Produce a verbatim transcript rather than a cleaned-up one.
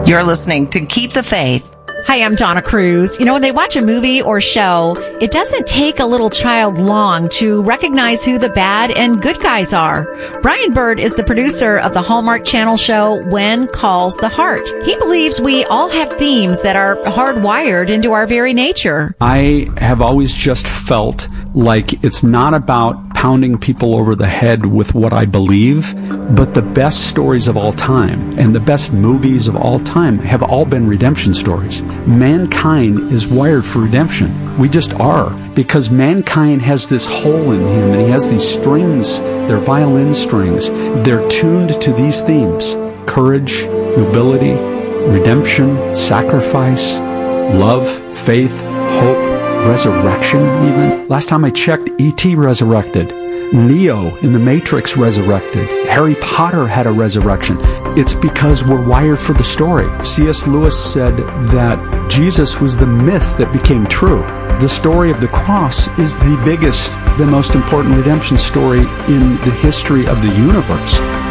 You're listening to Keep the Faith. Hi, I'm Donna Cruz. You know, when they watch a movie or show, it doesn't take a little child long to recognize who the bad and good guys are. Brian Bird is the producer of the Hallmark Channel show When Calls the Heart. He believes we all have themes that are hardwired into our very nature. I have always just felt like it's not about pounding people over the head with what I believe, but the best stories of all time and the best movies of all time have all been redemption stories. Mankind is wired for redemption. We just are, because mankind has this hole in him, and he has these strings, they're violin strings. They're tuned to these themes: courage, nobility, redemption, sacrifice, love, faith, hope, resurrection even. Last time I checked, E T resurrected. Neo in the Matrix resurrected. Harry Potter had a resurrection. It's because we're wired for the story. C S Lewis said that Jesus was the myth that became true. The story of the cross is the biggest, the most important redemption story in the history of the universe.